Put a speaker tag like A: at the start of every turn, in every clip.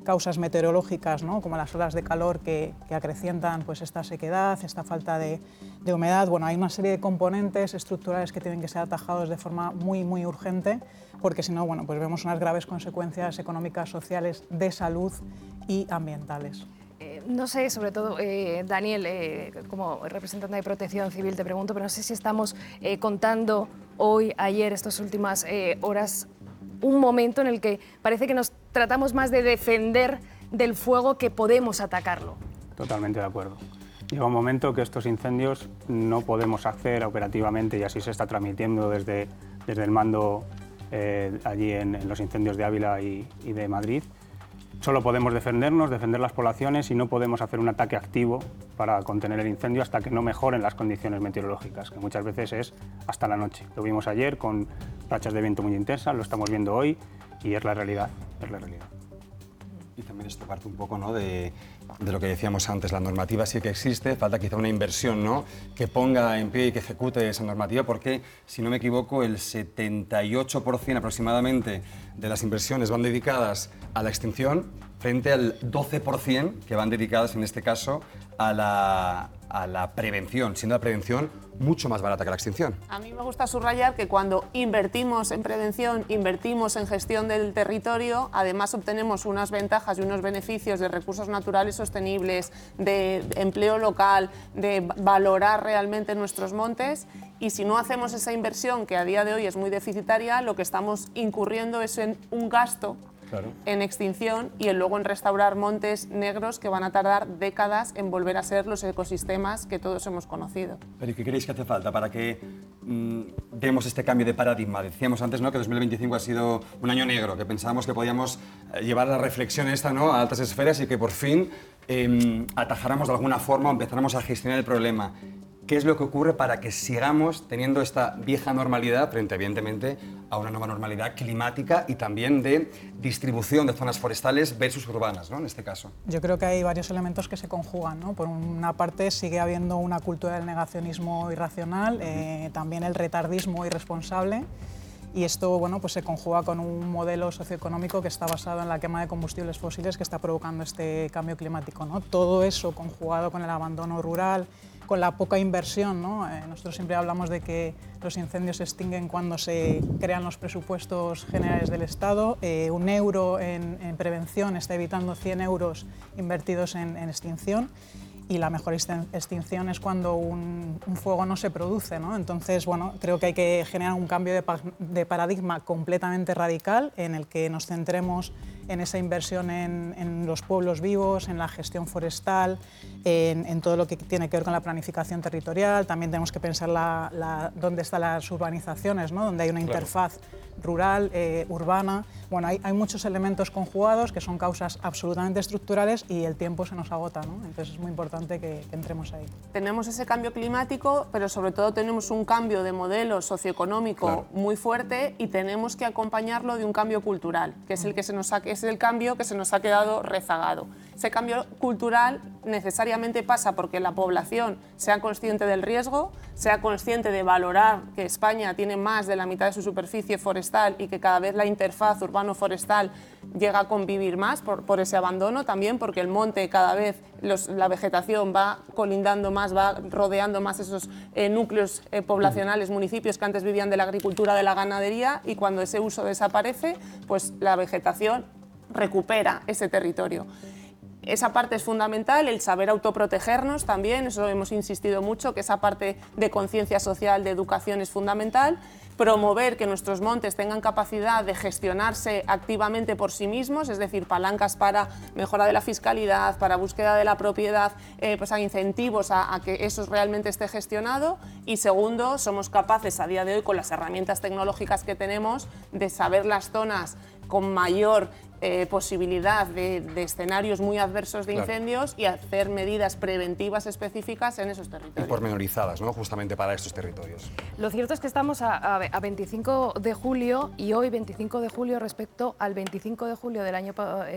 A: causas meteorológicas, ¿no? Como las olas de calor que acrecientan pues, esta sequedad, esta falta de humedad. Bueno, hay una serie de componentes estructurales que tienen que ser atajados de forma muy urgente, porque si no, bueno, pues vemos unas graves consecuencias económicas, sociales, de salud y ambientales.
B: No sé, sobre todo, Daniel, como representante de Protección Civil te pregunto, pero no sé si estamos contando hoy, ayer, estas últimas horas, un momento en el que parece que nos tratamos más de defender del fuego que podemos atacarlo.
C: Totalmente de acuerdo. Llega un momento que estos incendios no podemos hacer operativamente, y así se está transmitiendo desde el mando allí en los incendios de Ávila y de Madrid. Solo podemos defendernos, defender las poblaciones, y no podemos hacer un ataque activo para contener el incendio hasta que no mejoren las condiciones meteorológicas, que muchas veces es hasta la noche. Lo vimos ayer con rachas de viento muy intensas, lo estamos viendo hoy y es la realidad, es la realidad.
D: Y también esto parte un poco, ¿no?, de lo que decíamos antes, la normativa sí que existe, falta quizá una inversión, ¿no?, que ponga en pie y que ejecute esa normativa, porque, si no me equivoco, el 78% aproximadamente de las inversiones van dedicadas a la extinción, frente al 12% que van dedicadas, en este caso, a la prevención, siendo la prevención mucho más barata que la extinción.
E: A mí me gusta subrayar que cuando invertimos en prevención, invertimos en gestión del territorio, además obtenemos unas ventajas y unos beneficios de recursos naturales sostenibles, de empleo local, de valorar realmente nuestros montes, y si no hacemos esa inversión, que a día de hoy es muy deficitaria, lo que estamos incurriendo es en un gasto en extinción y luego en restaurar montes negros que van a tardar décadas en volver a ser los ecosistemas que todos hemos conocido.
D: ¿Pero y qué creéis que hace falta para que demos este cambio de paradigma? Decíamos antes, ¿no?, que 2025 ha sido un año negro, que pensábamos que podíamos llevar la reflexión esta, ¿no?, a altas esferas y que por fin atajáramos de alguna forma o empezáramos a gestionar el problema. ¿Qué es lo que ocurre para que sigamos teniendo esta vieja normalidad frente, evidentemente, a una nueva normalidad climática y también de distribución de zonas forestales versus urbanas, ¿no?, en este caso?
A: Yo creo que hay varios elementos que se conjugan, ¿no? Por una parte, sigue habiendo una cultura del negacionismo irracional, también el retardismo irresponsable, y esto, bueno, pues se conjuga con un modelo socioeconómico que está basado en la quema de combustibles fósiles que está provocando este cambio climático, ¿no? Todo eso conjugado con el abandono rural, con la poca inversión, ¿no? Nosotros siempre hablamos de que los incendios se extinguen cuando se crean los presupuestos generales del Estado. Un euro en prevención está evitando 100 euros invertidos en extinción, y la mejor extinción es cuando un fuego no se produce, ¿no? Entonces, bueno, creo que hay que generar un cambio de paradigma completamente radical en el que nos centremos en esa inversión en los pueblos vivos, en la gestión forestal, en todo lo que tiene que ver con la planificación territorial. También tenemos que pensar dónde están las urbanizaciones, ¿no?, donde hay una interfaz rural, urbana. Bueno, hay muchos elementos conjugados que son causas absolutamente estructurales y el tiempo se nos agota, ¿no? Entonces es muy importante que entremos ahí.
E: Tenemos ese cambio climático, pero sobre todo tenemos un cambio de modelo socioeconómico muy fuerte, y tenemos que acompañarlo de un cambio cultural, que es el cambio que se nos ha quedado rezagado. Ese cambio cultural necesariamente pasa porque la población sea consciente del riesgo, sea consciente de valorar que España tiene más de la mitad de su superficie forestal y que cada vez la interfaz urbano-forestal llega a convivir más por ese abandono, también porque el monte cada vez, la vegetación va colindando más, va rodeando más esos núcleos poblacionales, municipios que antes vivían de la agricultura, de la ganadería, y cuando ese uso desaparece, pues la vegetación recupera ese territorio. Esa parte es fundamental, el saber autoprotegernos también, eso hemos insistido mucho, que esa parte de conciencia social, de educación es fundamental. Promover que nuestros montes tengan capacidad de gestionarse activamente por sí mismos, es decir, palancas para mejora de la fiscalidad, para búsqueda de la propiedad, pues a incentivos a que eso realmente esté gestionado. Y segundo, somos capaces a día de hoy, con las herramientas tecnológicas que tenemos, de saber las zonas con mayor posibilidad de escenarios muy adversos de incendios y hacer medidas preventivas específicas en esos territorios.
D: Y pormenorizadas, ¿no?, justamente para estos territorios.
B: Lo cierto es que estamos a 25 de julio y hoy, 25 de julio, respecto al 25 de julio del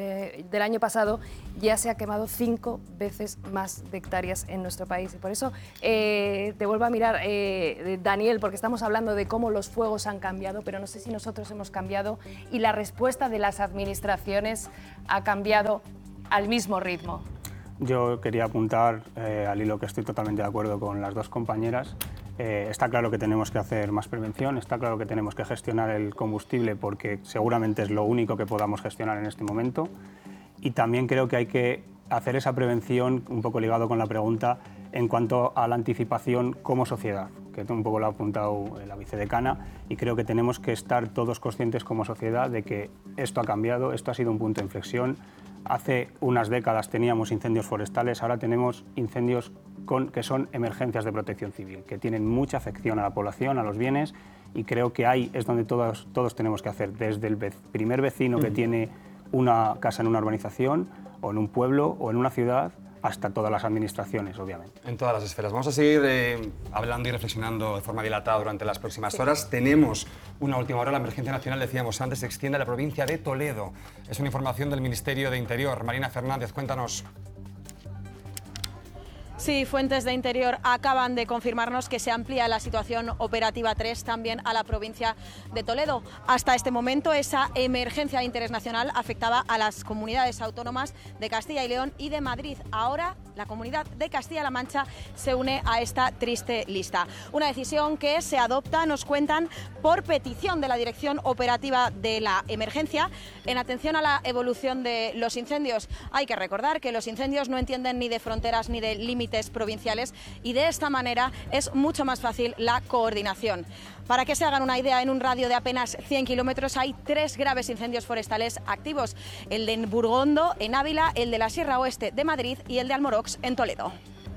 B: año pasado, ya se ha quemado 5 veces más de hectáreas en nuestro país. Y por eso te vuelvo a mirar, Daniel, porque estamos hablando de cómo los fuegos han cambiado, pero no sé si nosotros hemos cambiado y la respuesta de las administraciones administraciones ha cambiado al mismo ritmo.
C: Yo quería apuntar al hilo que estoy totalmente de acuerdo con las dos compañeras. Está claro que tenemos que hacer más prevención, está claro que tenemos que gestionar el combustible porque seguramente es lo único que podamos gestionar en este momento. Y también creo que hay que hacer esa prevención, un poco ligado con la pregunta, en cuanto a la anticipación como sociedad, que un poco lo ha apuntado la vicedecana, y creo que tenemos que estar todos conscientes como sociedad de que esto ha cambiado, esto ha sido un punto de inflexión. Hace unas décadas teníamos incendios forestales, ahora tenemos incendios que son emergencias de protección civil, que tienen mucha afección a la población, a los bienes, y creo que ahí es donde todos tenemos que hacer, desde el primer vecino que tiene una casa en una urbanización, o en un pueblo, o en una ciudad, hasta todas las administraciones, obviamente.
D: En todas las esferas. Vamos a seguir hablando y reflexionando de forma dilatada durante las próximas horas. Tenemos una última hora. La emergencia nacional, decíamos antes, se extiende a la provincia de Toledo. Es una información del Ministerio de Interior. Marina Fernández, cuéntanos.
F: Sí, fuentes de Interior acaban de confirmarnos que se amplía la situación operativa 3 también a la provincia de Toledo. Hasta este momento esa emergencia de interés nacional afectaba a las comunidades autónomas de Castilla y León y de Madrid. Ahora la comunidad de Castilla-La Mancha se une a esta triste lista. Una decisión que se adopta, nos cuentan, por petición de la Dirección Operativa de la Emergencia en atención a la evolución de los incendios. Hay que recordar que los incendios no entienden ni de fronteras ni de límites provinciales y de esta manera es mucho más fácil la coordinación. Para que se hagan una idea, en un radio de apenas 100 kilómetros hay 3 graves incendios forestales activos: el de Burgondo, en Ávila, el de la Sierra Oeste de Madrid y el de Almorox, en Toledo.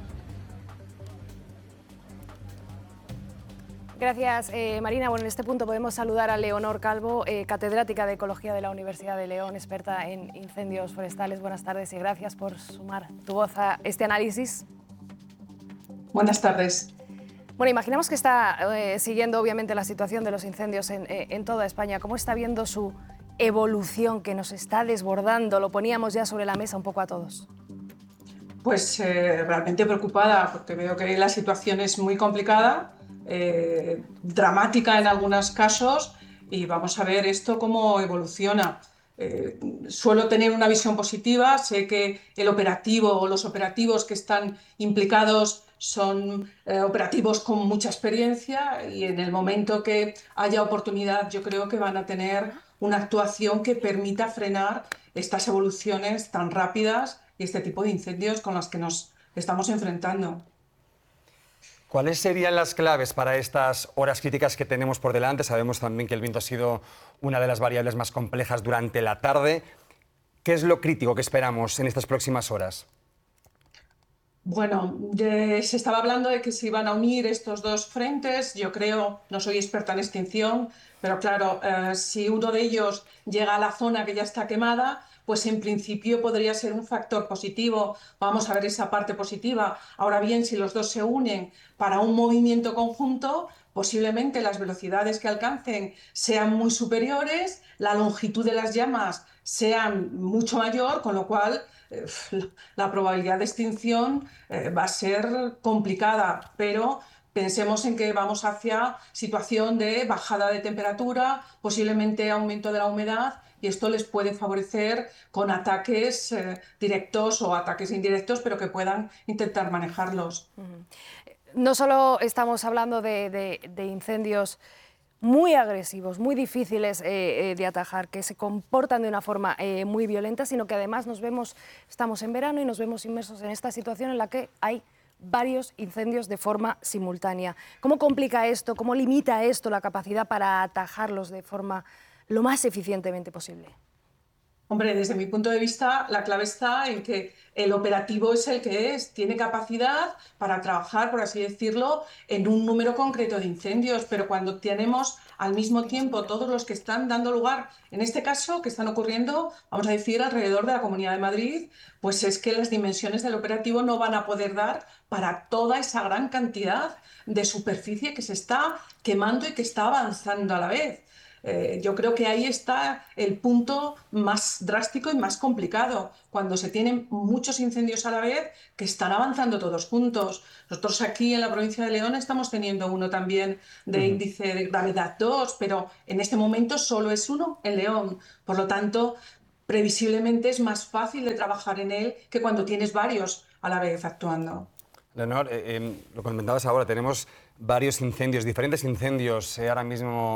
B: Gracias, Marina. Bueno, en este punto podemos saludar a Leonor Calvo, catedrática de Ecología de la Universidad de León, experta en incendios forestales. Buenas tardes y gracias por sumar tu voz a este análisis.
G: Buenas tardes.
B: Bueno, imaginamos que está siguiendo obviamente la situación de los incendios en toda España. ¿Cómo está viendo su evolución que nos está desbordando? Lo poníamos ya sobre la mesa un poco a todos.
G: Pues realmente preocupada porque veo que la situación es muy complicada, dramática en algunos casos, y vamos a ver esto cómo evoluciona. Suelo tener una visión positiva, sé que el operativo o los operativos que están implicados son operativos con mucha experiencia y en el momento que haya oportunidad yo creo que van a tener una actuación que permita frenar estas evoluciones tan rápidas y este tipo de incendios con los que nos estamos enfrentando.
D: ¿Cuáles serían las claves para estas horas críticas que tenemos por delante? Sabemos también que el viento ha sido una de las variables más complejas durante la tarde. ¿Qué es lo crítico que esperamos en estas próximas horas?
G: Bueno, se estaba hablando de que se iban a unir estos dos frentes. Yo creo, no soy experta en extinción, pero claro, si uno de ellos llega a la zona que ya está quemada, pues en principio podría ser un factor positivo. Vamos a ver esa parte positiva. Ahora bien, si los dos se unen para un movimiento conjunto, posiblemente las velocidades que alcancen sean muy superiores, la longitud de las llamas sean mucho mayor, con lo cual la probabilidad de extinción va a ser complicada, pero pensemos en que vamos hacia situación de bajada de temperatura, posiblemente aumento de la humedad, y esto les puede favorecer con ataques directos o ataques indirectos, pero que puedan intentar manejarlos.
B: No solo estamos hablando de incendios muy agresivos, muy difíciles de atajar, que se comportan de una forma muy violenta, sino que además estamos en verano y nos vemos inmersos en esta situación en la que hay varios incendios de forma simultánea. ¿Cómo complica esto, cómo limita esto la capacidad para atajarlos de forma lo más eficientemente posible?
G: Hombre, desde mi punto de vista, la clave está en que el operativo es el que es, tiene capacidad para trabajar, por así decirlo, en un número concreto de incendios, pero cuando tenemos al mismo tiempo todos los que están dando lugar, en este caso, que están ocurriendo, vamos a decir, alrededor de la Comunidad de Madrid, pues es que las dimensiones del operativo no van a poder dar para toda esa gran cantidad de superficie que se está quemando y que está avanzando a la vez. Yo creo que ahí está el punto más drástico y más complicado, cuando se tienen muchos incendios a la vez que están avanzando todos juntos. Nosotros aquí en la provincia de León estamos teniendo uno también de índice de gravedad 2, pero en este momento solo es uno en León. Por lo tanto, previsiblemente es más fácil de trabajar en él que cuando tienes varios a la vez actuando.
D: Leonor, lo comentabas ahora, tenemos varios incendios, diferentes incendios ahora mismo